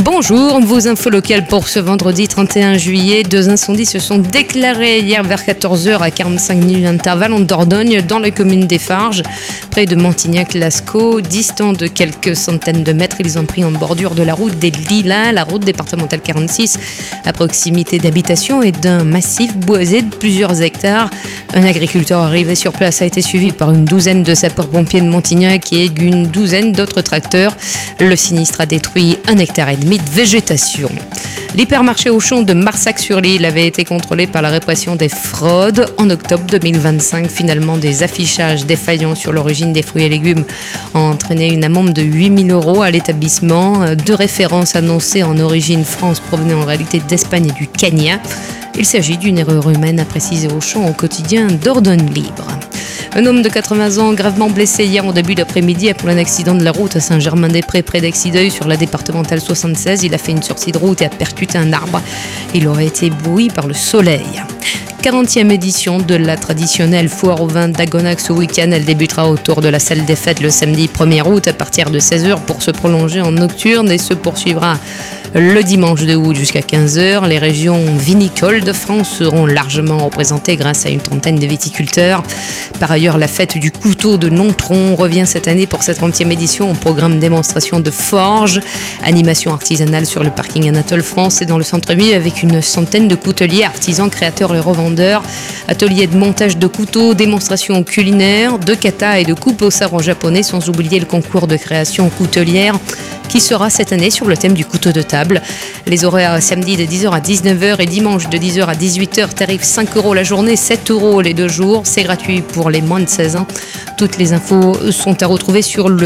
Bonjour, vos infos locales pour ce vendredi 31 juillet. 2 incendies se sont déclarés hier vers 14h à 45 minutes d'intervalle en Dordogne, dans la commune des Farges, près de Montignac-Lascaux. Distants de quelques centaines de mètres, ils ont pris en bordure de la route des Lilas, la route départementale 46, à proximité d'habitations et d'un massif boisé de plusieurs hectares. Un agriculteur arrivé sur place a été suivi par une douzaine de sapeurs-pompiers de Montignac et une douzaine d'autres tracteurs. Le sinistre a détruit 1,5 hectare de végétation. L'hypermarché Auchan de Marsac-sur-l'Île avait été contrôlé par la répression des fraudes en octobre 2025. Finalement, des affichages défaillants sur l'origine des fruits et légumes ont entraîné une amende de 8 000 € à l'établissement. 2 références annoncées en origine France provenaient en réalité d'Espagne et du Kenya. Il s'agit d'une erreur humaine, a précisé Auchan au quotidien Dordogne Libre. Un homme de 80 ans gravement blessé hier en début d'après-midi après un accident de la route à Saint-Germain-des-Prés près d'Exideuil sur la départementale 76. Il a fait une sortie de route et a percuté un arbre. Il aurait été ébloui par le soleil. 40e édition de la traditionnelle foire au vin d'Agonac ce week-end. Elle débutera autour de la salle des fêtes le samedi 1er août à partir de 16h pour se prolonger en nocturne et se poursuivra le dimanche 2 août jusqu'à 15h. Les régions vinicoles de France seront largement représentées grâce à une trentaine de viticulteurs. Par ailleurs, la fête du couteau de Nontron revient cette année pour cette 30e édition au programme démonstration de forge, animation artisanale sur le parking Anatole France et dans le centre-ville avec une centaine de couteliers, artisans, créateurs et revendeurs. Ateliers de montage de couteaux, démonstrations culinaires, de kata et de coupe au sabre japonais, sans oublier le concours de création coutelière qui sera cette année sur le thème du couteau de table. Les horaires samedi de 10h à 19h et dimanche de 10h à 18h, tarif 5 € la journée, 7 € les 2 jours. C'est gratuit pour les moins de 16 ans. Toutes les infos sont à retrouver sur le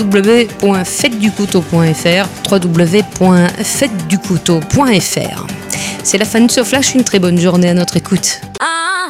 www.fêteducouteau.fr www.fêteducouteau.fr. C'est la fin de ce flash, une très bonne journée à notre écoute.